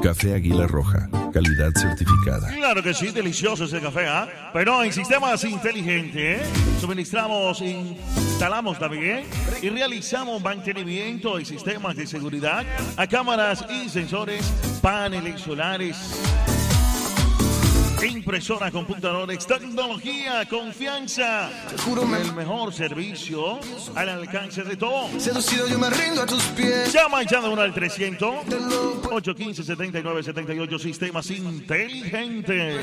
Café Águila Roja, calidad certificada. Claro que sí, delicioso ese café, ¿ah? Pero en sistemas inteligentes, suministramos, instalamos también y realizamos mantenimiento y sistemas de seguridad a cámaras y sensores, paneles solares, impresoras, computadores, tecnología, confianza. El mejor servicio al alcance de todos. Seducido yo me rindo a tus pies. Llama ya de 1 al 300 815-7978. Sistemas inteligentes.